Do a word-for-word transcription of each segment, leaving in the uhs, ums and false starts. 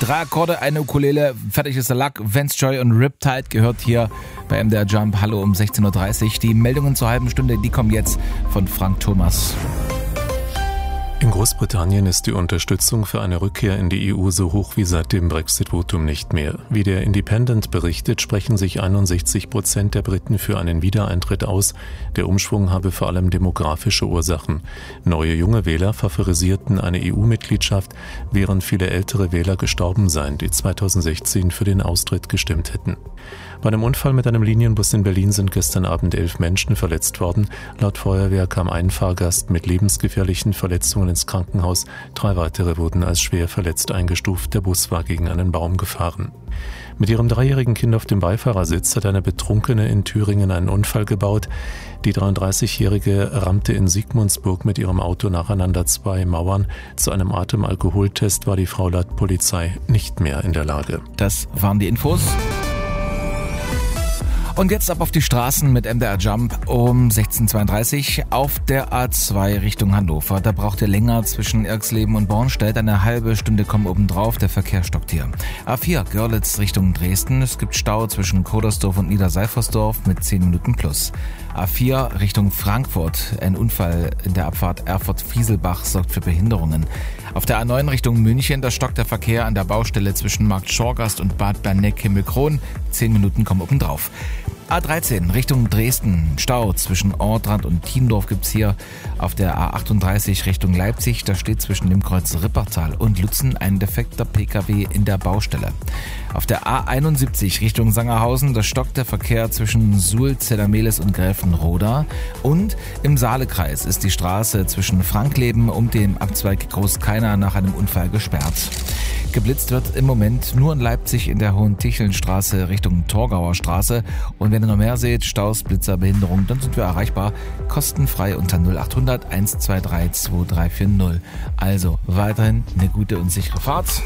Drei Akkorde, eine Ukulele, fertig ist der Lack. Vance Joy und Riptide gehört hier bei M D R Jump. Hallo um sechzehn Uhr dreißig. Die Meldungen zur halben Stunde, die kommen jetzt von Frank Thomas. In Großbritannien ist die Unterstützung für eine Rückkehr in die E U so hoch wie seit dem Brexit-Votum nicht mehr. Wie der Independent berichtet, sprechen sich einundsechzig Prozent der Briten für einen Wiedereintritt aus. Der Umschwung habe vor allem demografische Ursachen. Neue junge Wähler favorisierten eine E U-Mitgliedschaft, während viele ältere Wähler gestorben seien, die zweitausendsechzehn für den Austritt gestimmt hätten. Bei einem Unfall mit einem Linienbus in Berlin sind gestern Abend elf Menschen verletzt worden. Laut Feuerwehr kam ein Fahrgast mit lebensgefährlichen Verletzungen ins Krankenhaus. Drei weitere wurden als schwer verletzt eingestuft. Der Bus war gegen einen Baum gefahren. Mit ihrem dreijährigen Kind auf dem Beifahrersitz hat eine Betrunkene in Thüringen einen Unfall gebaut. Die dreiunddreißigjährige rammte in Sigmundsburg mit ihrem Auto nacheinander zwei Mauern. Zu einem Atemalkoholtest war die Frau laut Polizei nicht mehr in der Lage. Das waren die Infos. Und jetzt ab auf die Straßen mit M D R Jump um sechzehn Uhr zweiunddreißig auf der A zwei Richtung Hannover. Da braucht ihr länger zwischen Irxleben und Bornstedt. Eine halbe Stunde kommen obendrauf, der Verkehr stockt hier. A vier Görlitz Richtung Dresden. Es gibt Stau zwischen Kodersdorf und Niederseifersdorf mit zehn Minuten plus. A vier Richtung Frankfurt. Ein Unfall in der Abfahrt Erfurt-Fieselbach sorgt für Behinderungen. Auf der A neun Richtung München, da stockt der Verkehr an der Baustelle zwischen Markt Schorgast und Bad Berneck-Himmelkron. Zehn Minuten kommen obendrauf. A dreizehn Richtung Dresden, Stau zwischen Ortrand und Thiendorf gibt's hier. Auf der A achtunddreißig Richtung Leipzig, da steht zwischen dem Kreuz Rippertal und Lützen ein defekter P K W in der Baustelle. Auf der A einundsiebzig Richtung Sangerhausen, da stockt der Verkehr zwischen Suhl, Zellermehlis und Gräfenroda. Und im Saalekreis ist die Straße zwischen Frankleben und dem Abzweig Großkeiner nach einem Unfall gesperrt. Geblitzt wird im Moment nur in Leipzig in der Hohen-Ticheln-Straße Richtung Torgauer Straße. Und wenn ihr noch mehr seht, Staus, Blitzer, Behinderung, dann sind wir erreichbar. Kostenfrei unter null achthundert eins zwei drei zwei drei vier null. Also weiterhin eine gute und sichere Fahrt.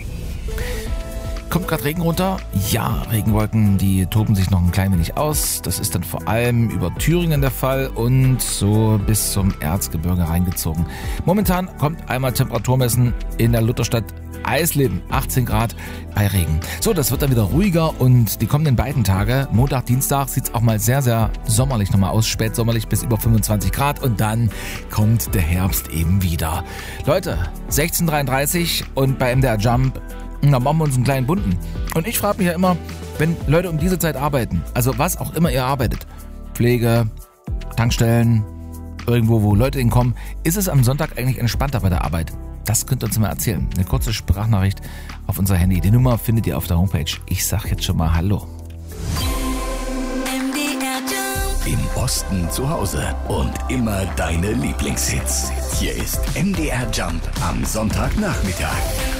Kommt gerade Regen runter? Ja, Regenwolken, die toben sich noch ein klein wenig aus. Das ist dann vor allem über Thüringen der Fall und so bis zum Erzgebirge reingezogen. Momentan kommt einmal Temperaturmessen in der Lutherstadt Eisleben, achtzehn Grad bei Regen. So, das wird dann wieder ruhiger und die kommenden beiden Tage, Montag, Dienstag, sieht's auch mal sehr, sehr sommerlich nochmal aus, spätsommerlich bis über fünfundzwanzig Grad und dann kommt der Herbst eben wieder. Leute, sechzehn Uhr dreiunddreißig und bei M D R Jump, da machen wir uns einen kleinen bunten. Und ich frage mich ja immer, wenn Leute um diese Zeit arbeiten, also was auch immer ihr arbeitet, Pflege, Tankstellen, irgendwo, wo Leute hinkommen, ist es am Sonntag eigentlich entspannter bei der Arbeit? Das könnt ihr uns mal erzählen. Eine kurze Sprachnachricht auf unser Handy. Die Nummer findet ihr auf der Homepage. Ich sag jetzt schon mal Hallo. Im Osten zu Hause und immer deine Lieblingshits. Hier ist M D R Jump am Sonntagnachmittag.